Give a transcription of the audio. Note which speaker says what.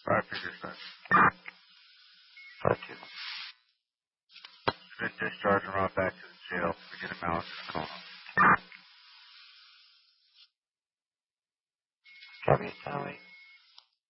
Speaker 1: 5 figure set.
Speaker 2: 5-2.
Speaker 1: Should discharge and run back to the jail. We get him out in the corner.
Speaker 2: Copy, Tommy.